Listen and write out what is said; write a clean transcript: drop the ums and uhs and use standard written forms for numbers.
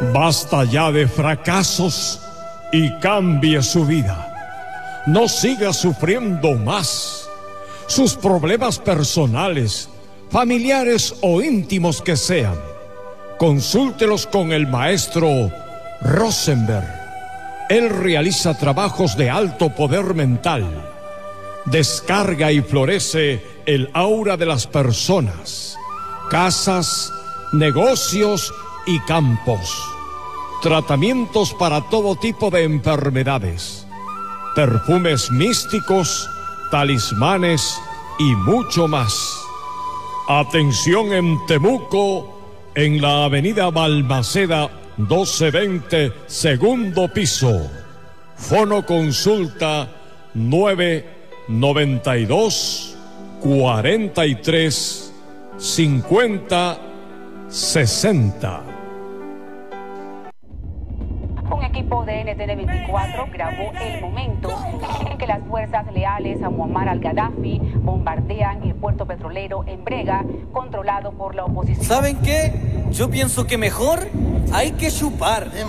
Basta ya de fracasos y cambie su vida. No siga sufriendo más. Sus problemas personales, familiares o íntimos que sean, consúltelos con el maestro Rosenberg. Él realiza trabajos de alto poder mental. Descarga y florece el aura de las personas, casas, negocios y campos. Tratamientos para todo tipo de enfermedades, perfumes místicos, talismanes y mucho más. Atención en Temuco, en la avenida Balmaceda 1220, segundo piso. Fono consulta 992 43 50 60. Un equipo de NTN24 grabó el momento en que las fuerzas leales a Muammar al-Gaddafi bombardean el puerto petrolero en Brega, controlado por la oposición. ¿Saben qué? Yo pienso que mejor hay que chupar.